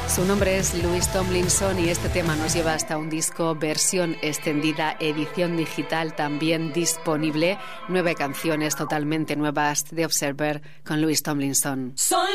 Su nombre es Louis Tomlinson y este tema nos lleva hasta un disco versión extendida, edición digital también disponible. 9 canciones totalmente nuevas de Observer con Louis Tomlinson.